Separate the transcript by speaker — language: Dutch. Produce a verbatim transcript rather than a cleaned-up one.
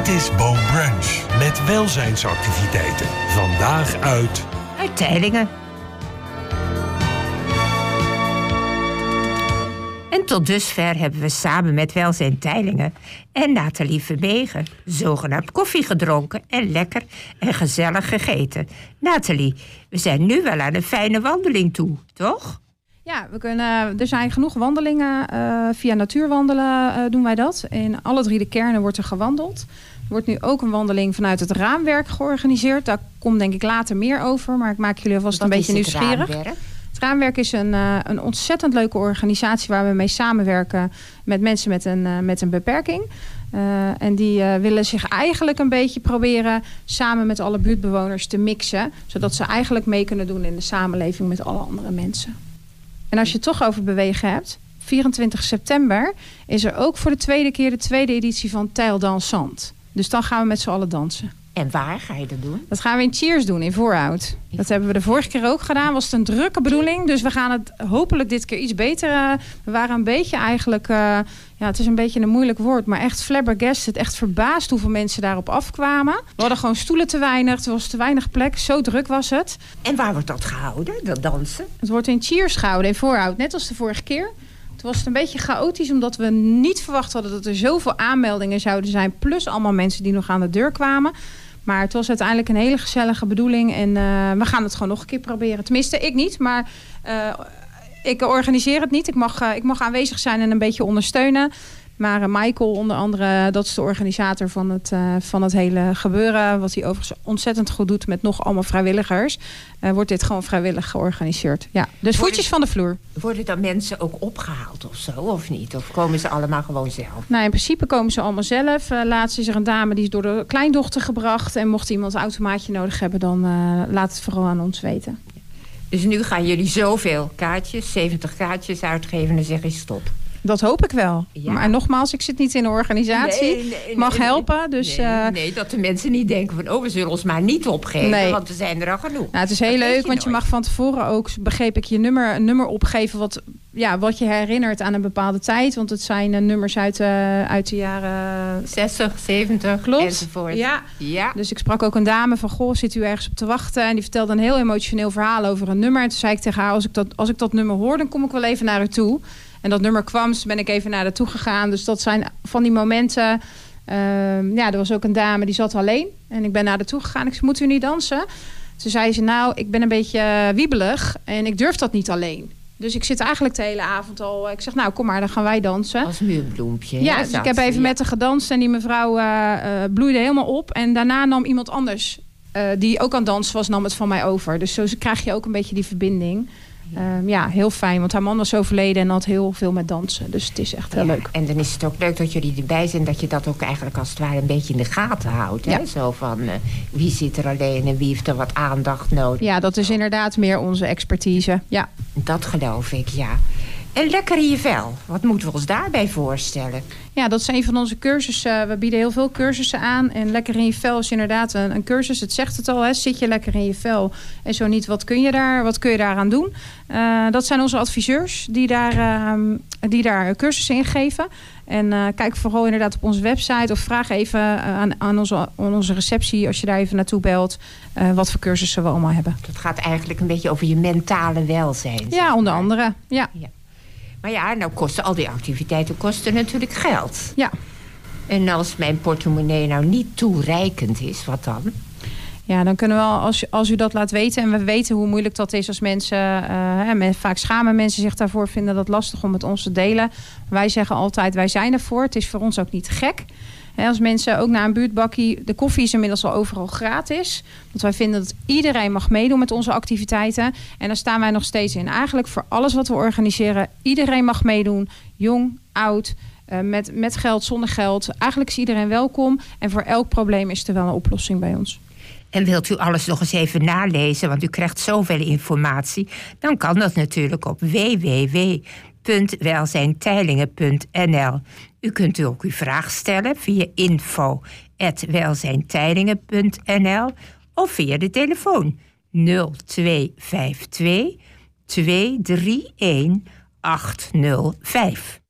Speaker 1: Dit is Boom Brunch met welzijnsactiviteiten. Vandaag uit...
Speaker 2: uit Teylingen. En tot dusver hebben we samen met Welzijn Teylingen en Nathalie Vermegen zogenaamd koffie gedronken en lekker en gezellig gegeten. Nathalie, we zijn nu wel aan een fijne wandeling toe, toch?
Speaker 3: Ja, we kunnen, er zijn genoeg wandelingen. Uh, via natuurwandelen uh, doen wij dat. In alle drie de kernen wordt er gewandeld. Er wordt nu ook een wandeling vanuit het raamwerk georganiseerd. Daar komt denk ik later meer over, maar ik maak jullie alvast een beetje nieuwsgierig.
Speaker 2: Raamwerk?
Speaker 3: Het Raamwerk is een, uh, een ontzettend leuke organisatie waar we mee samenwerken met mensen met een, uh, met een beperking. Uh, en die uh, willen zich eigenlijk een beetje proberen samen met alle buurtbewoners te mixen. Zodat ze eigenlijk mee kunnen doen in de samenleving met alle andere mensen. En als je het toch over bewegen hebt, vierentwintig september is er ook voor de tweede keer de tweede editie van Tijl Dansant. Dus dan gaan we met z'n allen dansen.
Speaker 2: En waar ga je dat doen?
Speaker 3: Dat gaan we in Cheers doen, in Voorhout. Dat hebben we de vorige keer ook gedaan. Was het een drukke bedoeling. Dus we gaan het hopelijk dit keer iets beter. Uh, we waren een beetje eigenlijk... Uh, ja, het is een beetje een moeilijk woord. Maar echt flabbergasted. Echt verbaasd hoeveel mensen daarop afkwamen. We hadden gewoon stoelen te weinig. Er was te weinig plek. Zo druk was het.
Speaker 2: En waar wordt dat gehouden, dat dansen?
Speaker 3: Het wordt in Cheers gehouden, in Voorhout. Net als de vorige keer. Toen was het een beetje chaotisch. Omdat we niet verwacht hadden dat er zoveel aanmeldingen zouden zijn. Plus allemaal mensen die nog aan de deur kwamen. Maar het was uiteindelijk een hele gezellige bedoeling. En uh, we gaan het gewoon nog een keer proberen. Tenminste, ik niet. Maar uh, ik organiseer het niet. Ik mag, uh, ik mag aanwezig zijn en een beetje ondersteunen. Maar uh, Michael onder andere, dat is de organisator van het, uh, van het hele gebeuren. Wat hij overigens ontzettend goed doet met nog allemaal vrijwilligers. Uh, wordt dit gewoon vrijwillig georganiseerd. Ja. Dus
Speaker 2: Worden,
Speaker 3: voetjes van de vloer.
Speaker 2: Worden dan mensen ook opgehaald of zo, of niet? Of komen ze allemaal gewoon zelf?
Speaker 3: Nou, in principe komen ze allemaal zelf. Uh, laatst is er een dame die is door de kleindochter gebracht. En mocht iemand een automaatje nodig hebben, dan uh, laat het vooral aan ons weten.
Speaker 2: Dus nu gaan jullie zoveel kaartjes, zeventig kaartjes uitgeven en zeggen stop.
Speaker 3: Dat hoop ik wel. Ja. Maar nogmaals, ik zit niet in een organisatie.
Speaker 2: Nee, nee,
Speaker 3: mag
Speaker 2: nee,
Speaker 3: helpen. Dus,
Speaker 2: nee,
Speaker 3: uh,
Speaker 2: nee, dat de mensen niet denken van... oh, we zullen ons maar niet opgeven, nee. Want er zijn er al genoeg.
Speaker 3: Nou, het is heel dat leuk, je want nooit. Je mag van tevoren ook... begreep ik, je nummer, een nummer opgeven... Wat, ja, wat je herinnert aan een bepaalde tijd. Want het zijn uh, nummers uit, uh, uit de jaren...
Speaker 2: zestig, zeventig,
Speaker 3: klopt.
Speaker 2: Enzovoort.
Speaker 3: Ja.
Speaker 2: ja.
Speaker 3: Dus ik sprak ook een dame van... goh, zit u ergens op te wachten? En die vertelde een heel emotioneel verhaal over een nummer. En toen zei ik tegen haar... als ik dat, als ik dat nummer hoor, dan kom ik wel even naar u toe... En dat nummer kwam, dus ben ik even naar naartoe gegaan. Dus dat zijn van die momenten... Uh, ja, er was ook een dame die zat alleen. En ik ben naar haar toe gegaan. Ik zei, moet u niet dansen? Toen zei ze, nou, ik ben een beetje wiebelig. En ik durf dat niet alleen. Dus ik zit eigenlijk de hele avond al... Ik zeg, nou, kom maar, dan gaan wij dansen.
Speaker 2: Als muurbloempje.
Speaker 3: Ja, dus ik heb even ja. met haar gedanst. En die mevrouw uh, uh, bloeide helemaal op. En daarna nam iemand anders... Uh, die ook aan het dansen was, nam het van mij over. Dus zo krijg je ook een beetje die verbinding... Um, ja, heel fijn. Want haar man was overleden en had heel veel met dansen. Dus het is echt heel
Speaker 2: ja,
Speaker 3: leuk.
Speaker 2: En dan is het ook leuk dat jullie erbij zijn. Dat je dat ook eigenlijk als het ware een beetje in de gaten houdt. Hè?
Speaker 3: Ja.
Speaker 2: Zo van uh, wie zit er alleen en wie heeft er wat aandacht nodig.
Speaker 3: Ja, dat is inderdaad meer onze expertise. Ja.
Speaker 2: Dat geloof ik, ja. En lekker in je vel. Wat moeten we ons daarbij voorstellen?
Speaker 3: Ja, dat is een van onze cursussen. We bieden heel veel cursussen aan. En lekker in je vel is inderdaad een, een cursus. Het zegt het al, hè? Zit je lekker in je vel? En zo niet, wat kun je, daar, wat kun je daaraan doen? Uh, dat zijn onze adviseurs die daar, uh, die daar cursussen in geven. En uh, kijk vooral inderdaad op onze website. Of vraag even uh, aan, aan, onze, aan onze receptie, als je daar even naartoe belt... Uh, wat voor cursussen we allemaal hebben.
Speaker 2: Dat gaat eigenlijk een beetje over je mentale welzijn.
Speaker 3: Ja, onder andere. Ja.
Speaker 2: ja. Maar ja, nou kosten al die activiteiten kosten natuurlijk geld.
Speaker 3: Ja.
Speaker 2: En als mijn portemonnee nou niet toereikend is, wat dan?
Speaker 3: Ja, dan kunnen we wel, als, als u dat laat weten... en we weten hoe moeilijk dat is als mensen... Uh, vaak schamen mensen zich daarvoor, vinden dat lastig om met ons te delen. Wij zeggen altijd, wij zijn ervoor. Het is voor ons ook niet gek. He, als mensen ook naar een buurtbakkie... De koffie is inmiddels al overal gratis. Want wij vinden dat iedereen mag meedoen met onze activiteiten. En daar staan wij nog steeds in. Eigenlijk voor alles wat we organiseren... iedereen mag meedoen. Jong, oud, uh, met, met geld, zonder geld. Eigenlijk is iedereen welkom. En voor elk probleem is er wel een oplossing bij ons.
Speaker 2: En wilt u alles nog eens even nalezen, want u krijgt zoveel informatie... dan kan dat natuurlijk op w w w punt welzijnteylingen punt n l. U kunt ook uw vraag stellen via info at welzijnteylingen punt n l of via de telefoon nul twee vijf twee twee drie een acht nul vijf.